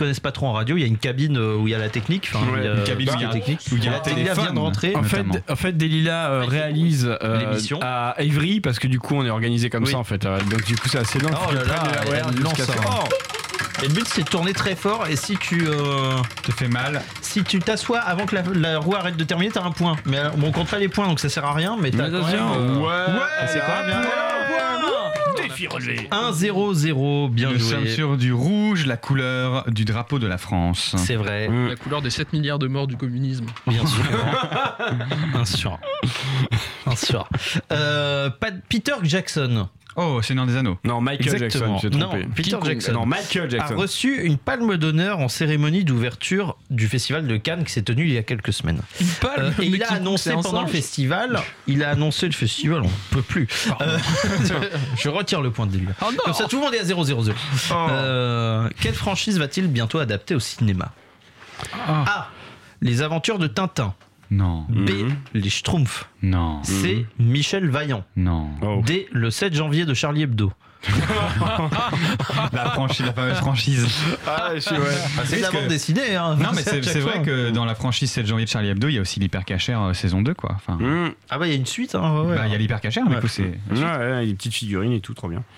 connaissent pas trop en radio, il y a une cabine où il y a la technique. Une cabine où il y a la technique. Où il y a la téléphone vient de rentrer. En fait, Delilah réalise l'émission à Évry parce que du coup on est organisé comme ça en fait. Donc du coup c'est assez lent. Oh là là, elle lance ça. Et le but c'est de tourner très fort et si tu te fais mal, si tu t'assois avant que la roue arrête de terminer, t'as un point. Mais bon, on compte pas les points donc ça sert à rien. Mais t'as quand même, c'est quand même bien. Défi relevé. 1-0-0, bien joué. Nous sommes sur du rouge, la couleur du drapeau de la France. C'est vrai. La couleur des 7 milliards de morts du communisme. Bien sûr. Bien sûr. Peter Jackson. Oh, Seigneur des Anneaux. Non, Michael Jackson, je me suis trompé. Non, Peter Jackson. Non, Michael Jackson. A reçu une palme d'honneur en cérémonie d'ouverture du festival de Cannes qui s'est tenu il y a quelques semaines. Une palme et il a annoncé pendant le festival, on peut plus. Je retire le point de début. Comme ça, tout le monde est à 0-0-0. Quelle franchise va-t-il bientôt adapter au cinéma? A. Les aventures de Tintin. Non. B. Les Schtroumpfs. Non. C. Michel Vaillant. Non. D. Le 7 janvier de Charlie Hebdo. La fameuse franchise. C'est de la bande dessinée. Hein. Non, mais c'est vrai que dans la franchise 7 janvier de Charlie Hebdo, il y a aussi l'hypercachère saison 2, quoi. Enfin, Ah bah il y a une suite. Hein, ouais. il y a l'hypercachère, du coup c'est. Ouais, des petites figurines et tout, trop bien.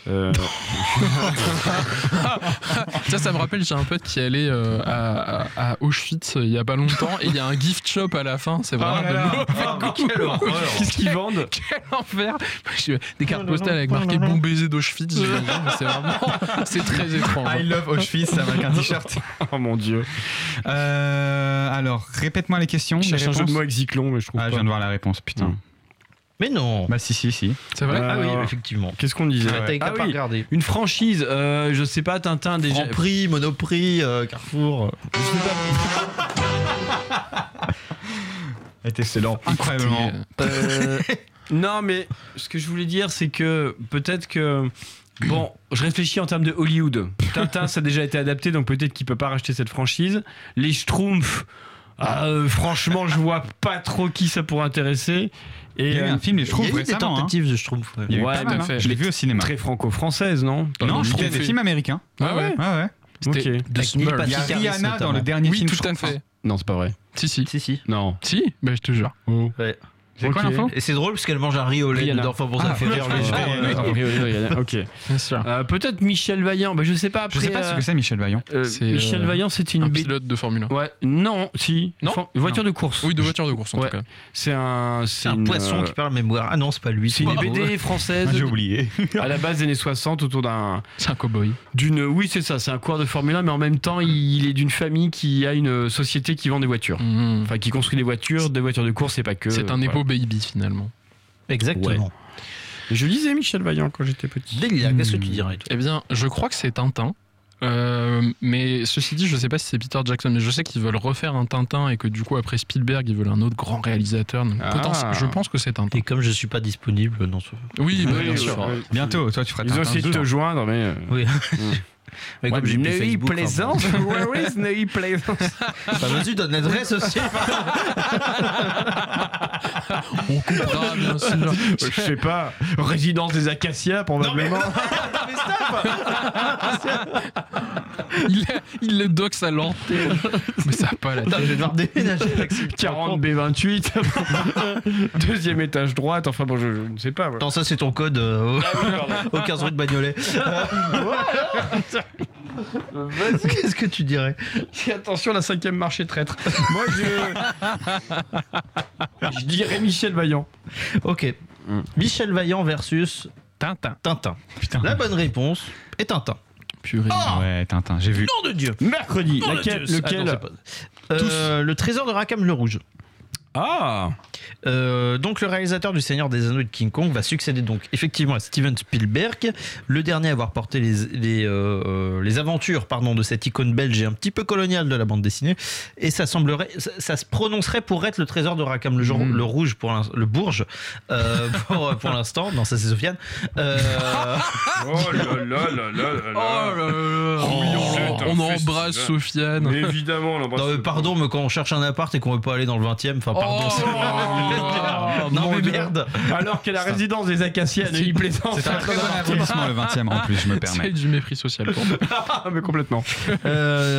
Ça me rappelle, j'ai un pote qui est allé à Auschwitz il y a pas longtemps et il y a un gift shop à la fin. C'est vraiment Quelle horreur. Qu'est-ce qu'ils vendent? Quel enfer. Des cartes postales avec marqué bon baiser d'Auschwitz, j'imagine, mais c'est très étrange. I love Auschwitz avec un t-shirt. Oh mon dieu. Alors, répète-moi les questions. Je cherche un jeu de mots avec Zyklon, mais je trouve pas. Je viens de voir la réponse, putain. Mais non. Bah si. C'est vrai. Ah oui, effectivement. Qu'est-ce qu'on disait? T'as pas regardé. Une franchise, je sais pas, Tintin déjà. Franprix, Monoprix, Carrefour. Je sais pas. Était excellent, incroyablement. Non, mais ce que je voulais dire, c'est que peut-être que. Bon, je réfléchis en termes de Hollywood. Tintin, ça a déjà été adapté, donc peut-être qu'il peut pas racheter cette franchise. Les Schtroumpfs. Franchement, je vois pas trop qui ça pourrait intéresser. Et il y a eu un film, les Schtroumpfs, récemment. Des tentatives de Schtroumpfs. Ouais, tout à fait. Je l'ai vu au cinéma. Très franco-française, non? Non, je trouve des films américains. Ah ouais. C'était Il y a Rihanna dans le dernier film. Oui, tout à fait. Non, c'est pas vrai. Si. Non. Si, bah je te jure. Ouais. C'est quoi l'info? Et c'est drôle parce qu'elle mange un riz au lait dedans. Enfin, pour ça, elle fait rire les gens. Ok. Bien sûr. Peut-être Michel Vaillant. Bah, je sais pas. Après, Je sais pas ce que c'est, Michel Vaillant. Michel Vaillant, c'est une un pilote de Formule 1. Ouais. Non, si. Non. Voiture de course. Oui, de voiture de course en tout cas. C'est un poisson qui parle mémoire. Ah non, c'est pas lui. C'est une BD française. J'ai oublié. À la base des années 60, autour d'un. C'est un cow-boy. Oui, c'est ça. C'est un coureur de Formule 1, mais en même temps, il est d'une famille qui a une société qui vend des voitures. Enfin, qui construit des voitures de course, c'est pas que. C'est un Nepo Baby finalement. Exactement. Ouais. Je lisais Michel Vaillant quand j'étais petit. Délire, qu'est-ce que tu dirais toi? Eh bien, je crois que c'est Tintin. Mais ceci dit, je sais pas si c'est Peter Jackson, mais je sais qu'ils veulent refaire un Tintin et que du coup après Spielberg ils veulent un autre grand réalisateur. Donc, je pense que c'est Tintin. Et comme je suis pas disponible dans ce. Oui, bien sûr. Bientôt, toi tu feras Ils ont essayé de te joindre, mais. Oui. Mais comme j'ai plus Facebook, Plaisance. Where is Neuilly Plaisance? Bah vas-y, donne l'adresse aussi. On coupera bien sûr. Je sais pas. Résidence des Acacias probablement. Il le doxe à l'antenne. Mais ça a pas la tête. Je vais devoir déménager. 40 B28. Deuxième étage droite. Enfin bon, je ne sais pas. Attends, ça c'est ton code au 15 rue de Bagnolet. Qu'est-ce que tu dirais? Attention, la 5e marche est traître. Moi, je dirais Michel Vaillant. Ok. Michel Vaillant versus Tintin. Putain. La bonne réponse est Tintin. Purée. Ouais, Tintin, j'ai vu. Nom de Dieu. Mercredi. Nom de Dieu. Lequel? Attends, le trésor de Rackham le Rouge. Ah. Donc le réalisateur du Seigneur des Anneaux et de King Kong va succéder donc effectivement à Steven Spielberg, le dernier à avoir porté les aventures de cette icône belge et un petit peu coloniale de la bande dessinée, et ça se prononcerait pour être le trésor de Rackham le Rouge le Bourge pour l'instant. Non, ça c'est Sofiane. Oh là là là là là. On embrasse Sofiane. Mais évidemment, on embrasse. Non, pardon, mais quand on cherche un appart et qu'on veut pas aller dans le 20e, enfin pardon. Non mais merde. Alors que la résidence des Acacias à Neuilly-Plaisance. C'est un très bon arrondissement, le 20e en plus, je me permets. C'est du mépris social pour moi. Mais complètement.